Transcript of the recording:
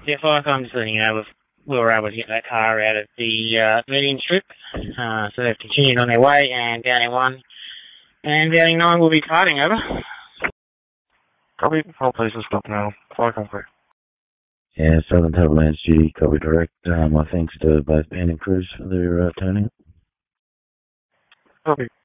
Yeah, Five, I'm just letting you know we were able to get that car out of the median strip. So they've continued on their way, and Downing 1 and Downing 9 will be parting, over. Copy. All places stop now. Fly concrete. Yeah, Southern Tablelands Duty, copy direct. My thanks to both band and crews for their turning. Copy.